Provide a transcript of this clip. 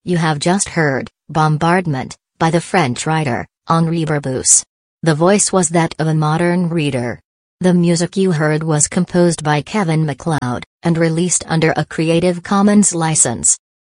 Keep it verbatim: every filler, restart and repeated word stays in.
You have just heard Bombardment by the French writer Henri Barbusse. The voice was that of a modern reader. The music you heard was composed by Kevin MacLeod, and released under a Creative Commons license.